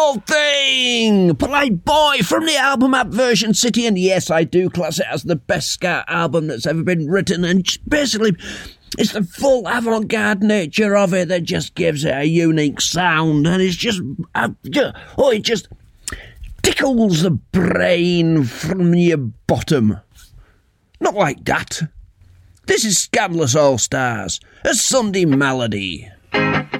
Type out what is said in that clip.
Old Thing! Playboy from the album Aversion City, and yes, I do class it as the best ska album that's ever been written, and basically, it's the full avant-garde nature of it that just gives it a unique sound, and it's just, it just tickles the brain from your bottom. Not like that. This is Scandalous All Stars, a Sunday melody.